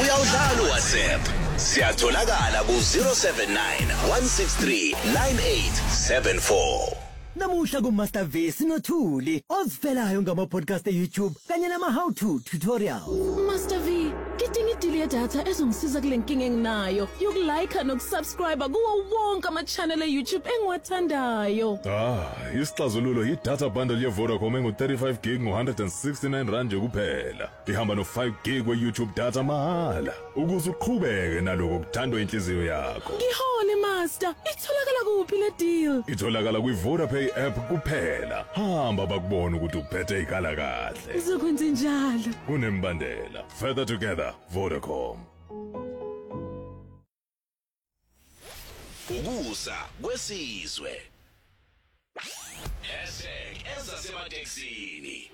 Uyawudlala uWhatsApp. Siyatholakala ku-079 163 9874. Namuhla kuMaster V sinothuli ozivelayo ngama-podcast e-YouTube kanye nama-how-to tutorials. Master V, ngidinga idili yedatha ezongisiza kule nkinga enginayo yokulike nokusubscribe kuwo wonke ama-channel e-YouTube engiwathandayo. Isixazululo yi-data bundle ye-Vodacom engu-35 gig ngo-169 rand nje kuphela. Ihamba no-5 gig we-YouTube data mahala ukuze uqhubeke naloko kuthandwa inhliziyo yakho. Ngihole Master, itholakala kuphi le deal? Itholakala kwi-Vodapay app kuphela. Hamba bakubona ukuthi uphethe ikhala kahle. Ngizokwenza njalo. Kunembandela. Further together, Vodacom. Ukusa kwesizwe. #ezasemateksini.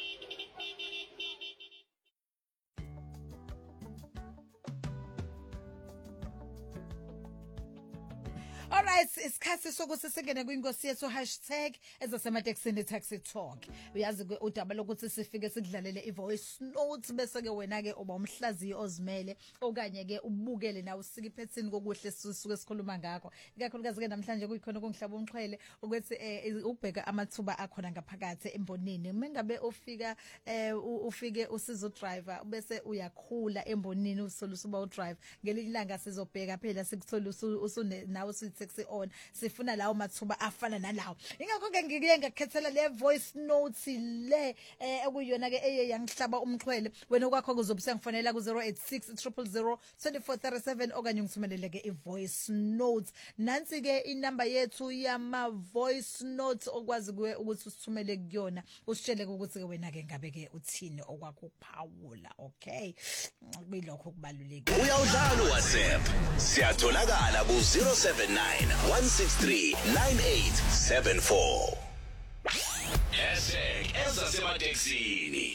Alright, isikhathi sokuthi singene kwinkosi yethu #ezasemateksini taxi talk. Uyazi ke udaba lokuthi sifike sikudlalele ivoice note bese ke wena ke uba umhlaziyi ozimele okanye ke ubukele na usika iphethini kokuhle sisuke sikhuluma ngakho. Ikakhulukazi ke namhlanje kuyikhona kongihlaba umxhwele ukuthi ukubheka amathuba akhona ngaphakathi embonini. Mengabe ufike usizo driver bese uyakhula embonini usolusuba u drive. Ngelinye ilanga sizobheka phela sikuthola usune nawe taxi on sifuna lawo mathuba afana nalawo ingakho ke ngike ngakhethela le voice notes le ekuyona ke eyangihlaba umxhwele wena kwakho kuzobe sengifonela ku 086 000 2437 okanye ngithumelele ke ivoice notes nansi ke inamba yethu yama voice notes okwazi kuwe ukuthi usithumele kuyona usitshele ukuthi ke wena ke ngabe ke uthini okwakuphawula okay kuyilokho kubalulekile Uyawudlala uWhatsApp. Siyatholakala ku 079 163 9874. #ezasemateksini.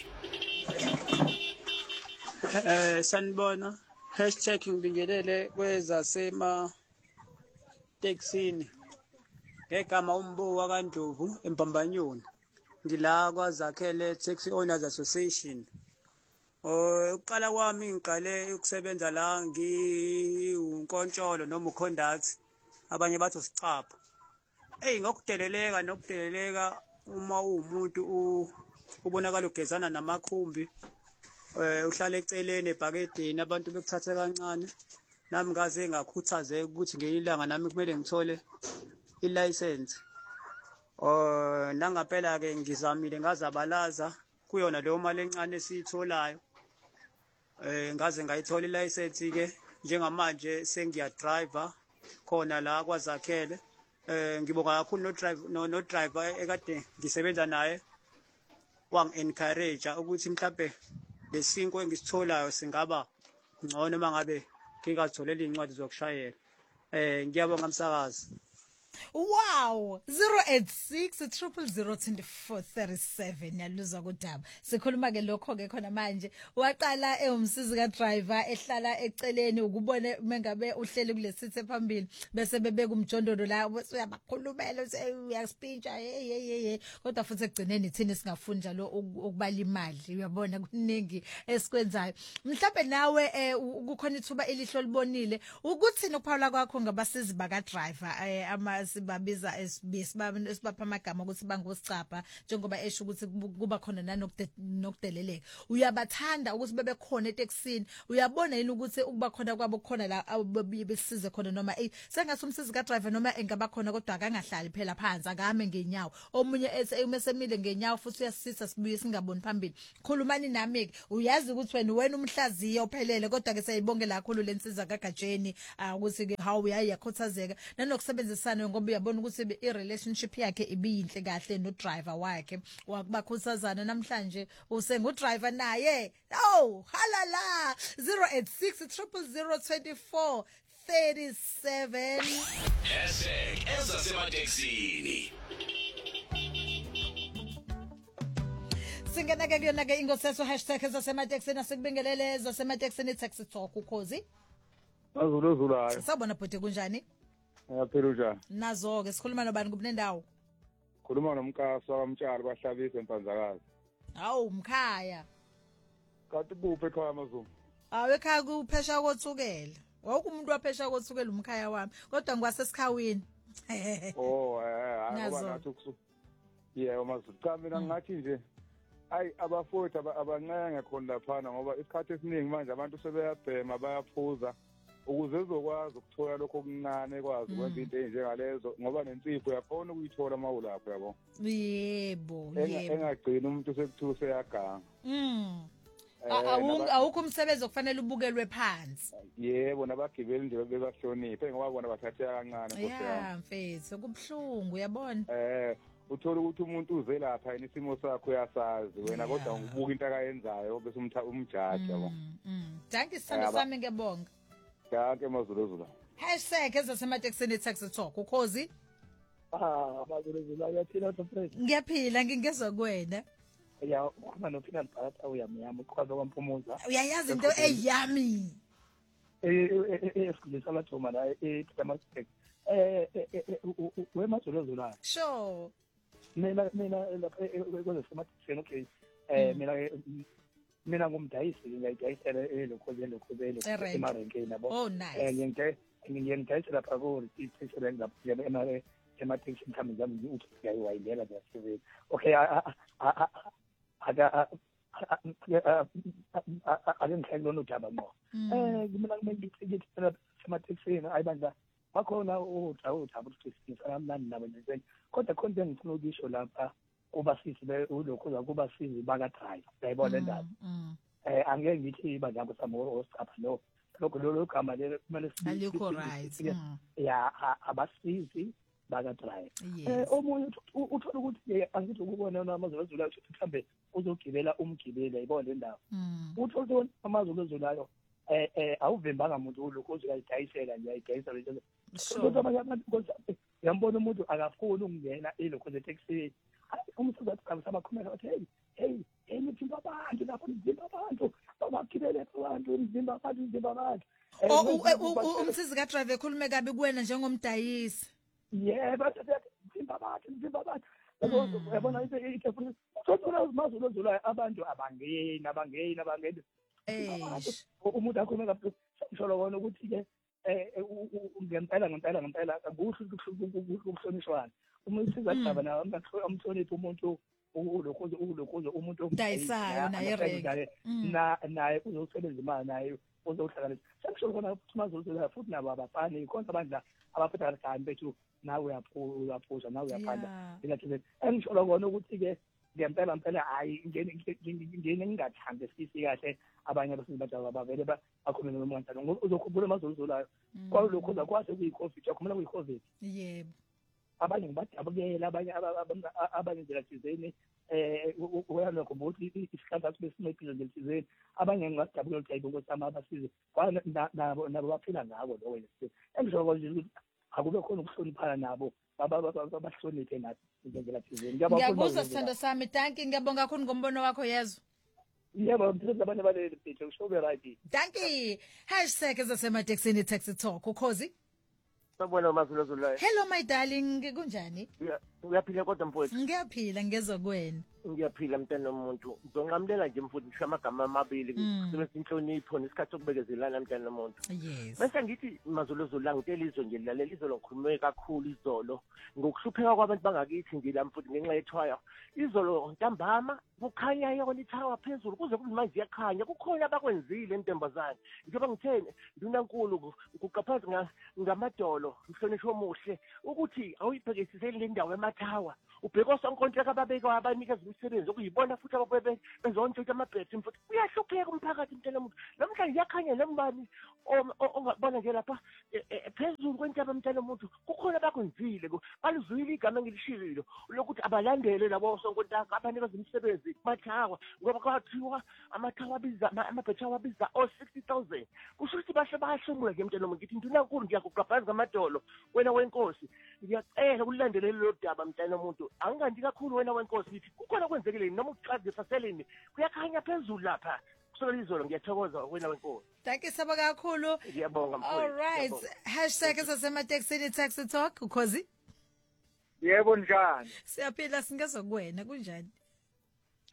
Sanibona #ngibingelele kwezasema teksini ngegama umbuwa kaNdlovu eMbambanyoni ngila kwazakhele Taxi Owners Association. Uqala kwami ngiqale ukusebenza la ngiwunkontsholo noma uconduct abanye bathi usicapha ngokudeleleka uma umuntu ubonakala ugezana namakhumbi uhlala eceleni ebhakedeni abantu bekuthathe kancane nami ngaze ngakhuthazeka ukuthi ngelilanga nami kumele ngithole ilicense nangaphela ke ngizamile ngazabalaza kuyona leyo mali encane esiyitholayo ngaze ngayithola ilicense ke njengamanje sengiya driver khona la kwazakhele ngibonga kakhulu no driver ekade ngisebenza naye wangi-encourage ukuthi mhlawumbe lesinko engisitholayo singaba ngcono mangabe ngingazitholela incwadi zokushayela ngiyabonga msakazi. Wow 086 000 2437 yaluza kudaba sikhuluma ke lokho ke khona manje waqala umsizi ka driver ehlala eceleni ukubone mengabe uhleli kule seat ephambili bese bebeka umjondolo la uyabakhulumela uyaspintsha hey kodwa futhi egcineni thina singafuni njalo ukubala imali uyabona kuningi esikwenzayo mhlawumbe nawe ukukhona ithuba elihlo libonile ukuthi ukuphawula kwakho ngabasizi baka driver sibabiza esibapha amagama ukuthi bangosicapha njengoba esho ukuthi kuba khona nokudeleleka uyabathanda ukuthi bebe khona eTexini uyabona yini ukuthi ukuba khona kwabo khona la besize khona noma sengathi umsizi ka driver noma engaba khona kodwa akangahlali phela phansi akame ngenyawo omunye esesemile ngenyawo futhi uyasisa sibuye singaboni phambili khulumani nami ke uyazi ukuthi wena umhlaziyo ophelele kodwa ke sayibongela kakhulu lensiza kaGajeni ukuthi ke how uyayakhuthazeka nanokusebenzisana ngoba uyabona ukuthi i-relationship yakhe ibiyinhle kahle no driver wakhe wakubakhuthazana namhlanje usengudriver naye halala 086 000 2437 #ezasemateksini. Singena ke kuyona ke ingoseso #ezasemateksini sikubingelele ezasemateksini taxi talk ukhozi Azuluzulayo. Sabona bhuti kunjani? Yaphela njani? Nazo ke sikhuluma nobani kubunendawo? Khuluma nomkhaso wamtshali bahlabisa eMpanzakazi. Hawu mkhaya. Kanti kuphi ekhaya maZulu? Ekhaya kuphesha kothukela. Wonke umuntu waphesha kothukela umkhaya wami. Kodwa ngwasesikhawini. Ngoba nathi yebo maZulu. Cha mina ngathi nje ayi abafowethu abancenge khona laphana ngoba isikhathi esiningi manje abantu sebeyabhema bayaphuza ukuze ezokwazi ukuthola lokho okuncane ekwazi ukwenza into enjengalezo ngoba nensipho uyakhona ukuyithola mawulapho yabo. Yebo. Engagcina umuntu sekuthiwa useyaganga. Awukho umsebenzi okufanele ubukelwe phansi. Yebo nabagibeli nje bebahloniphe ngoba bona bathatheka kancane Nkosi yami. Ya mfethu kubhlungu uyabona. Uthola ukuthi umuntu uze lapha yena isimo sakho uyasazi wena kodwa ubuka into akayenzayo bese umjaji yabo. Danke sithando sami ngebonga. Danke mazuluzula. #ezasemateksini taxi talk ukhozi. Mazuluzula uyaphila Dr. Ngiyaphila ngingezwe kuwena. Ya ukhuluma noPinal Bhatha uyamnyama uqhaza kwaMphumuza. Uyayazi into eyami. Esifundisa amathoma la eTamastek. Wemazuluzula. Sure. Mina lapha kwezesemateksini okay. Mina ngumdayisi ngiyayidayisela lokho emarenkeni yabo. Oh nice. Ngiyayidayisela lapha ko isiteshela ngapha emateksi mthambi zami uthi ngiyayidela ngiyasebenza. Okay akengihlelona udaba ngo. Mina kumele ngicikithela emateksini ayibandla bakhona udaba ukusifisa mnandi nabo nje. Kodwa khona engifuna ukisho lapha kuba sisi ulokho kuba sisi baka drive. Uyayibona ndaba. Angeke ngithi bazango samo osapha no. Lokho lo gama le kumele alikho right. Ya abasizi baka drive. Omunye uthola ukuthi angithi ukubona amazulu ukuthi mhlambe uzogibela umgibeli uyayibona le ndawo. Uthola amazulu layo awuvimbanga umuntu lokho uzayidayisela nje ayidayisela nje. Kodwa abanye abantu yambona umuntu akafuni ukungena elokho le-taxi. Umsuku athi abakhulumela bathi hey ngithimba abantu lapha ngithimba abantu babagibele abantu ngithimba abantu. Umsizi ka driver ekhulume kabi kuwena njengomdayisi. Yebo ngithimba abantu. Yabona into uthola amazulu abantu abangeni. Umuntu akhuluma kabi ngisholo kona ukuthi ke ngempela kuhle ukuhlonishwana. Umuntu sizadaba nawo amhloniphe umuntu ulokho umuntu dayisayo naye reg naye uzosebenza imali naye uzohlanganisa. Sekusho khona ukuthi mazozela futhi nabo abafani ikhona abandla abaphetha kahle bethu nawe uyaphuza nawe uyaphanda. Ngingathi engisholo kona ukuthi ke ngempela hayi ngene ngingathande sisi kahle abanye abasizibadala babavele bakhuluma nomuntu ngoba uzokhumbula amazoluzulayo kwalokho zakwazi kuyiCovid yakhuluma kuyiCovid. Yebo. Abanye ngibadabukela abanye nje lathizeni uyalokho ukuthi isikhathi sibe sinempilo nje lathizeni abanye ngibadabukela ukuthi ayibonke sama abasize kwana nabo baphila ngako lo wena emjoko nje ukuthi akube khona ukuhloniphana nabo babahloniphe nathi nje lathizeni. Ngiyakuzwa sithando sami danki ngiyabonga kakhulu ngombono wakho yezwa. Yebo mthemba abantu baleli page ushobe right. Danki #ezasemateksini taxi talk ukhozi. Sabona mazuluzula. Hello my darling kunjani? Uyaphila kodwa mfowethu? Ngiyaphila ngezwe kuwena. Ngiyaphila mntana womuntu. Ngizonqamulela nje mfowethu ngisho amagama amabili kusebenzisa inhlonipho nesikhathi sokubekezelana mntana womuntu. Yes. Bese ngithi mazuluzula ngitshela izwe nje lalela izolo ngikhulume kakhulu izolo ngokuhlupheka kwabantu bangakithi nje la mfowethu ngenxa yethwaya. Izolo ntambama kukhanya yona ithawa phezulu kuze kube manje yakhanya kukhona abakwenzile entembazane. Njengoba ngithene ndunankulu kuqaphaza ngamadolo mhlonishwa omuhle ukuthi awuyibhekisiseli le ndawo emathawa ubheka sonkontileka ababeka abanikeza umsebenzi okuyibona futhi ababe bezontshontsha amabhethi mfuthi uyahlupheka umphakathi mntana umuntu namhlanje yakhanya lembani ongabona nje lapha phezulu kwentaba mntana umuntu kukhona abakwenzile baluzwile igama engilishilo lokuthi abalandele labo sonkontileka abanikeza umsebenzi mathawa ngoba kwathiwa amathawa abiza amabhethi abiza 60,000 kusho ukuthi bahle bahlomula nje mntana umuntu ngithi ndunankulu ngiyakugqabhaza ngamadolo wena wenkosi ngiyacela ukulandelela lo daba mntana umuntu anganti kakhulu wena wenkosi lithi kukhona kwenzekile noma uqhaze faseleni kuyakhanya phezulu lapha kusukela izolo ngiyathokoza wena wenkosi. Danke saba kakhulu. Ngiyabonga mfowethu. All right #ezasemateksini taxi talk ukhozi. Yebo njani? Siyaphila singezwe kuwena kunjani?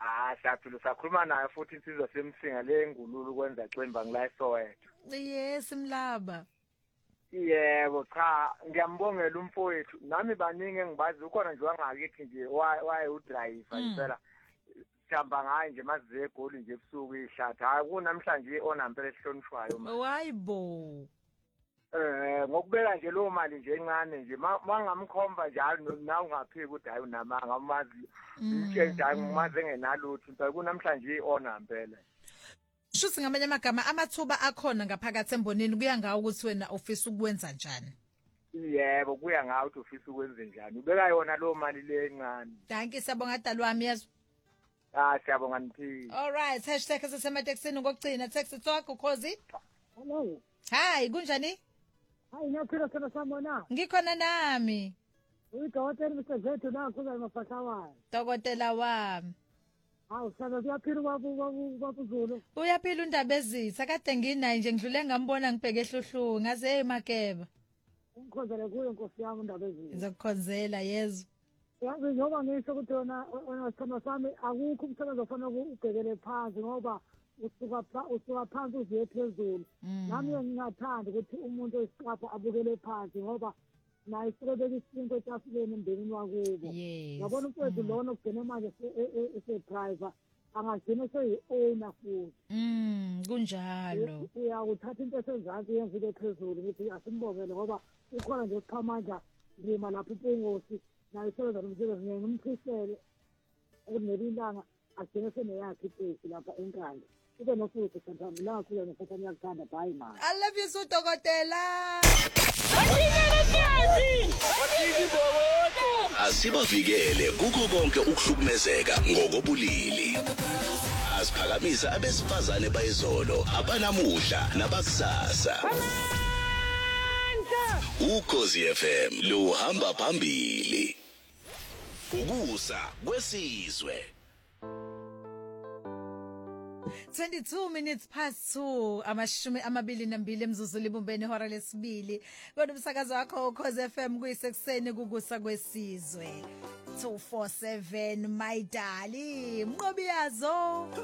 Siyaphila sakhuluma naye futhi insizwa semsinga le ngululu kwenza cemba ngila eSoweto. Yes Mlaba. Yebo cha ngiyambongela umfowethu nami baningi engibazi ukhona nje wangakithi nje waye udriver impela sihamba ngaye nje mazize egoli nje ebusuku ihlatha hayi kunamhlanje onampela esihlonishwayo Wayibo. Ngokubeka nje lo mali nje encane nje mangamkhomba njalo nawe ungaphiki ukuthi hayi unamanga umazi nje ngimazi engenalutho impela kunamhlanje onampela. Shuthi ngamanye amagama amathuba akhona ngaphakathi embonini kuya ngawo ukuthi wena ofisa ukwenza njani. Yebo kuya ngawo ukuthi ofisa ukwenza njani. Ubeka yona lo mali le encane. Danke siyabonga dalwami yazi. Siyabonga nithi. Alright, #semateksini ngokugcina text talk ukhozi. Hello. Hi, kunjani? Hayi ngiyaphila sana samona. Ngikhona nami. Udokotela msezethu la kuza mafashawayo. Dokotela wami. Hawu sana uyaphila babuzulu. Uyaphila undaba ezitha kade nginaye nje ngidlule ngambona ngibheke ehluhlu ngaze hey Makeba. Ungikhonzele kuyo Nkosi yami undaba ezitha. Ngizokukhonzela yezo. Yazi njengoba ngisho ukuthi wona sithando sami akukho umsebenzi ofana ubhekele phansi ngoba usuka phansi uziye phezulu. Nami ngingathanda ukuthi umuntu oyisiqapho abukele phansi ngoba naye sibeke isinto etafuleni embenini wakubo. Yabona umfowethu lona ugcine manje ese-driver angagcina seyi-owner futhi. Kunjalo. Uyawuthatha into esenzansi yenza ile phezulu ukuthi asimbongele ngoba ukhona nje uqhamandla ndima lapho impingosi naye isebenza nomsebenzi ngimphishele ukuneli ilanga agcine seneyakhe ipesi lapha enkandla. Ube nofuthi santana la kuya nofuthi yakuthanda bhayi mama. I love you so dokotela. Asibavikele kuko konke ukuhlukumezeka ngokobulili. Asiphakamisa abesifazane bayizolo abanamuhla nabakusasa. Ukhozi FM luhamba phambili. Ukusa kwesizwe. 22 minutes past 2 amashumi amabili nambili emzuzu libumbeni ihora lesibili kodwa umsakazo wakho Ukhozi FM kuyisekuseni kukusa kwesizwe 247 my darling mqobi yazo